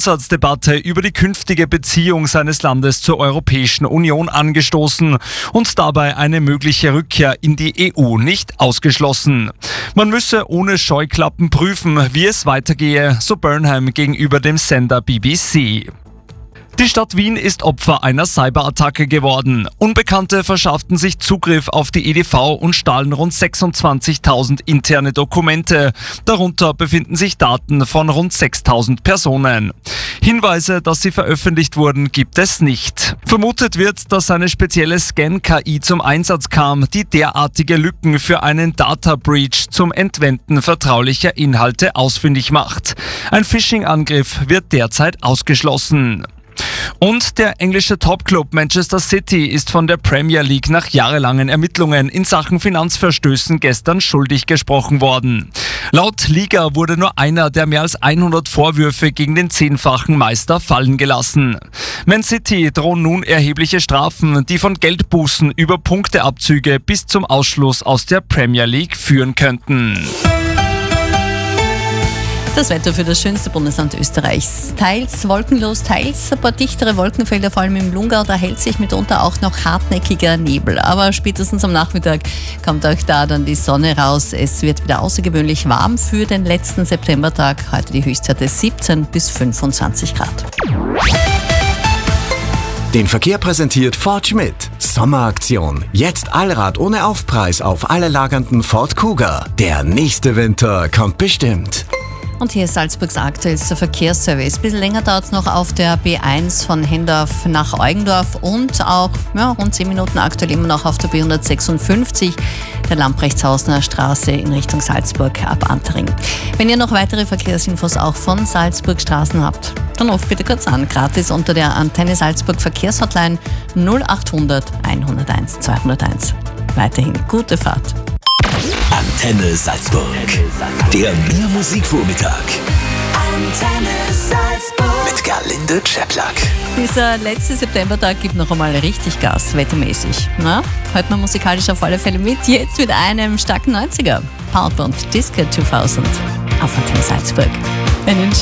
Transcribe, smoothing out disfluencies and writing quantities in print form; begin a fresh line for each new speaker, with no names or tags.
Grundsatzdebatte über die künftige Beziehung seines Landes zur Europäischen Union angestoßen und dabei eine mögliche Rückkehr in die EU nicht ausgeschlossen. Man müsse ohne Scheuklappen prüfen, wie es weitergehe, so Burnham gegenüber dem Sender BBC. Die Stadt Wien ist Opfer einer Cyberattacke geworden. Unbekannte verschafften sich Zugriff auf die EDV und stahlen rund 26.000 interne Dokumente. Darunter befinden sich Daten von rund 6.000 Personen. Hinweise, dass sie veröffentlicht wurden, gibt es nicht. Vermutet wird, dass eine spezielle Scan-KI zum Einsatz kam, die derartige Lücken für einen Data Breach zum Entwenden vertraulicher Inhalte ausfindig macht. Ein Phishing-Angriff wird derzeit ausgeschlossen. Und der englische Topclub Manchester City ist von der Premier League nach jahrelangen Ermittlungen in Sachen Finanzverstößen gestern schuldig gesprochen worden. Laut Liga wurde nur einer der mehr als 100 Vorwürfe gegen den 10-fachen Meister fallen gelassen. Man City drohen nun erhebliche Strafen, die von Geldbußen über Punkteabzüge bis zum Ausschluss aus der Premier League führen könnten.
Das Wetter für das schönste Bundesland Österreichs. Teils wolkenlos, teils ein paar dichtere Wolkenfelder, vor allem im Lungau. Da hält sich mitunter auch noch hartnäckiger Nebel. Aber spätestens am Nachmittag kommt auch da dann die Sonne raus. Es wird wieder außergewöhnlich warm für den letzten Septembertag. Heute die Höchstwerte 17 bis 25 Grad.
Den Verkehr präsentiert Ford Schmidt. Sommeraktion. Jetzt Allrad ohne Aufpreis auf alle lagernden Ford Kuga. Der nächste Winter kommt bestimmt.
Und hier ist Salzburgs aktuellster Verkehrsservice. Ein bisschen länger dauert es noch auf der B1 von Hendorf nach Eugendorf und auch rund 10 Minuten aktuell immer noch auf der B156, der Lamprechtshausener Straße in Richtung Salzburg ab Antering. Wenn ihr noch weitere Verkehrsinfos auch von Salzburg Straßen habt, dann ruft bitte kurz an, gratis unter der Antenne Salzburg Verkehrshotline 0800 101 201. Weiterhin gute Fahrt.
Antenne Salzburg. Der Mehr-Musik-Vormittag. Antenne Salzburg. Mit Gerlinde Czeplak.
Dieser letzte Septembertag gibt noch einmal richtig Gas, wettermäßig. Hört man musikalisch auf alle Fälle mit. Jetzt mit einem starken 90er. Powerband Disco 2000 auf Antenne Salzburg. Einen schönen